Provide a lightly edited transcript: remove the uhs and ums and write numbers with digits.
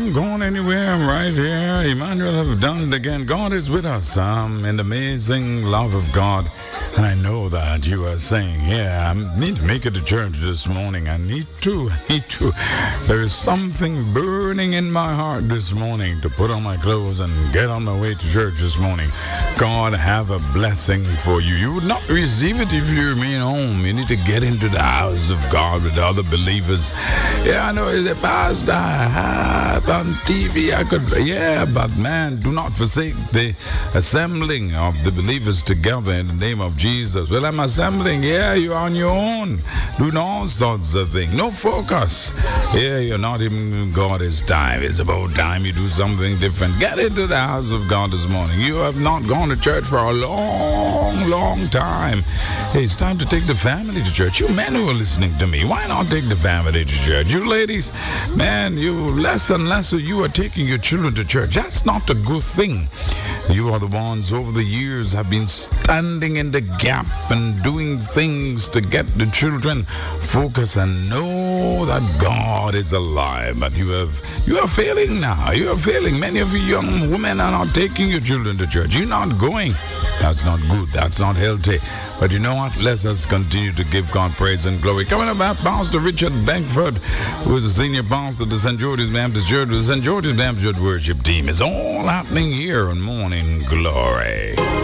haven't gone anywhere. I'm right here. Emmanuel have done it again. God is with us. In the amazing love of God. And I know that you are saying, yeah, I need to make it to church this morning. I need to. There is something burning in my heart this morning to put on my clothes and get on my way to church this morning. God have a blessing for you. You would not receive it if you remain home. You need to get into the house of God with other believers. Yeah, I know the pastor on TV. But man, do not forsake the assembling of the believers together in the name of Jesus. Well, I'm assembling. Yeah, you're on your own, doing all sorts of things. No focus. Yeah, you're not even God is time. It's about time you do something different. Get into the house of God this morning. You have not gone to church for a long time. Hey, it's time to take the family to church. You men who are listening to me, why not take the family to church? You ladies, man, you less and less you are taking your children to church. That's not a good thing. You are the ones over the years have been standing in the gap and doing things to get the children focused and know that God is alive. But you are failing now. You are failing. Many of you young women are not taking your children to church. You're not going. That's not good. That's not healthy. But you know what? Let us continue to give God praise and glory. Coming up, Pastor Richard Beckford, who is the senior pastor of the St. George's Baptist Church. The St. George's Baptist Church worship team is all happening here on Morning Glory.